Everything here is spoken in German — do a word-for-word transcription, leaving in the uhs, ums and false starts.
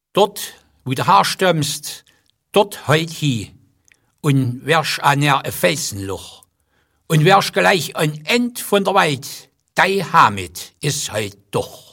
Dort, wo du herstammst, dort heut hi, und wärst an er e Felsenloch, und wärst gleich ein End von der Welt, dei Hamid is heut doch.